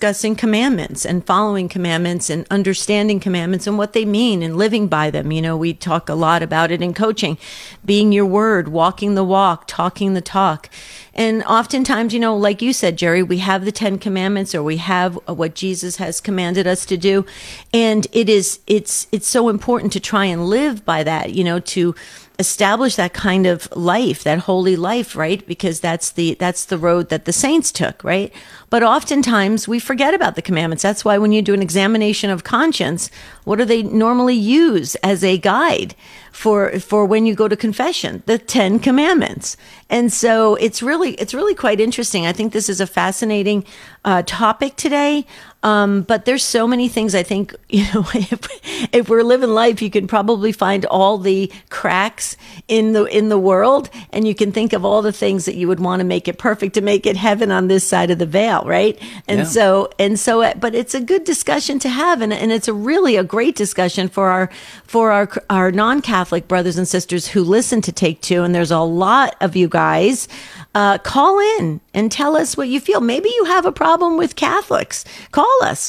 discussing commandments and following commandments and understanding commandments and what they mean and living by them. You know, we talk a lot about it in coaching, being your word, walking the walk, talking the talk. And oftentimes, you know, like you said, Jerry, we have the 10 Commandments, or we have what Jesus has commanded us to do. And it's so important to try and live by that, you know, to establish that kind of life, that holy life, right? Because that's the road that the saints took, right? But oftentimes we forget about the commandments. That's why when you do an examination of conscience, what do they normally use as a guide for when you go to confession? The 10 Commandments. And so it's really quite interesting. I think this is a fascinating topic today. But there's so many things. I think, you know, if we're living life, you can probably find all the cracks in the world, and you can think of all the things that you would want to make it perfect, to make it heaven on this side of the veil, right? And so, but it's a good discussion to have, and it's a great discussion for our non-Catholic brothers and sisters who listen to Take Two. And there's a lot of you guys. Call in and tell us what you feel. Maybe you have a problem with Catholics. Call us,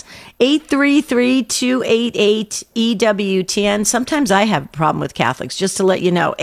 833-288-EWTN. Sometimes I have a problem with Catholics, just to let you know.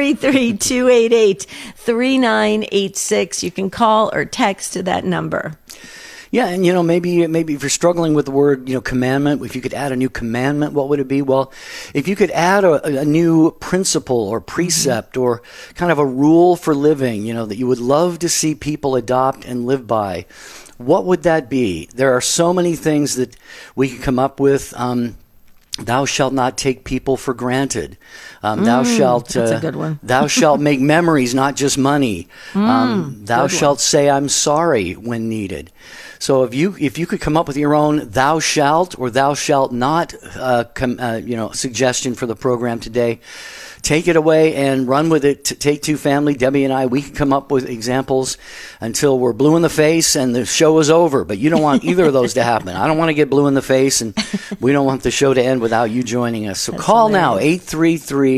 833-288-3986. You can call or text to that number. Yeah, and, you know, maybe if you're struggling with the word, you know, commandment, if you could add a new commandment, what would it be? Well, if you could add a new principle or precept or kind of a rule for living, you know, that you would love to see people adopt and live by, what would that be? There are so many things that we could come up with. Thou shalt not take people for granted. Thou shalt. That's a good one. Thou shalt make memories, not just money. Thou shalt say I'm sorry when needed. So if you could come up with your own thou shalt or thou shalt not, suggestion for the program today, take it away and run with it. Take Two family, Debbie and I, we can come up with examples until we're blue in the face and the show is over. But you don't want either of those to happen. I don't want to get blue in the face, and we don't want the show to end without you joining us. So that's call hilarious. Now,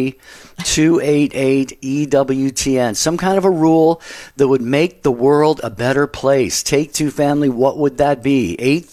833-288-EWTN. Some kind of a rule that would make the world a better place. Take Two family, what would that be?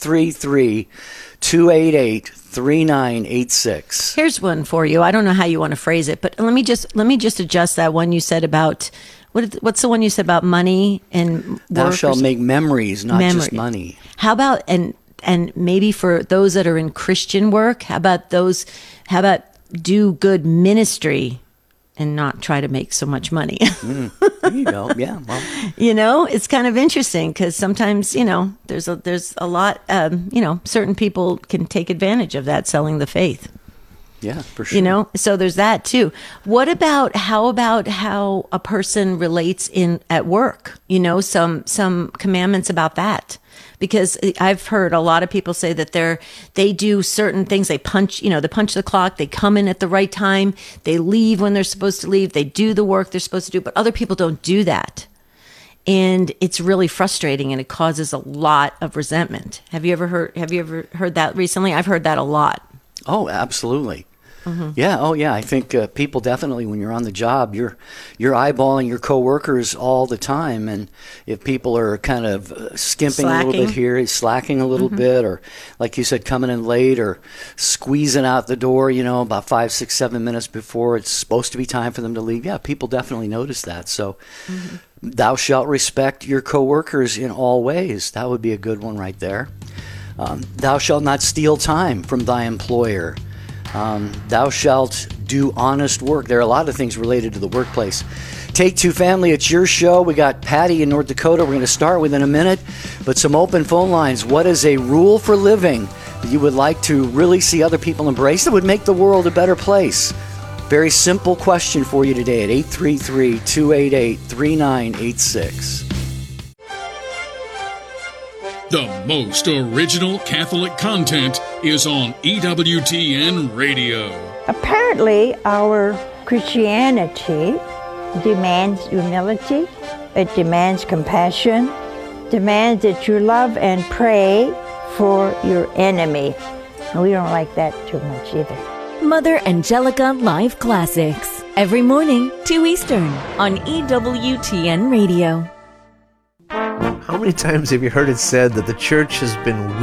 833-288-3986. Here's one for you. I don't know how you want to phrase it, but let me just adjust that one you said about what's the one you said about money and work? Thou shalt make memories, not just money. How about and maybe for those that are in Christian work, how about do good ministry and not try to make so much money? There you go. Yeah. Well, you know, it's kind of interesting because sometimes, you know, there's a lot, certain people can take advantage of that, selling the faith. Yeah, for sure. You know, so there's that too. How about how a person relates at work? You know, some commandments about that. Because I've heard a lot of people say that they do certain things. They punch the clock. They come in at the right time. They leave when they're supposed to leave. They do the work they're supposed to do. But other people don't do that. And it's really frustrating, and it causes a lot of resentment. Have you ever heard that recently? I've heard that a lot. Oh, absolutely. Mm-hmm. Yeah. Oh, yeah. I think people definitely, when you're on the job, you're eyeballing your coworkers all the time, and if people are kind of skimping a little bit here, slacking a little bit, or like you said, coming in late, or squeezing out the door, you know, about 5, 6, 7 minutes before it's supposed to be time for them to leave. Yeah, people definitely notice that. So, thou shalt respect your coworkers in all ways. That would be a good one right there. Thou shalt not steal time from thy employer. Thou shalt do honest work. There are a lot of things related to the workplace. Take Two family, it's your show. We got Patty in North Dakota. We're going to start within a minute, but some open phone lines. What is a rule for living that you would like to really see other people embrace that would make the world a better place? Very simple question for you today at 833-288-3986. The most original Catholic content is on EWTN Radio. Apparently, our Christianity demands humility, it demands compassion, demands that you love and pray for your enemy. And we don't like that too much either. Mother Angelica Live Classics, every morning, 2 Eastern, on EWTN Radio. How many times have you heard it said that the church has been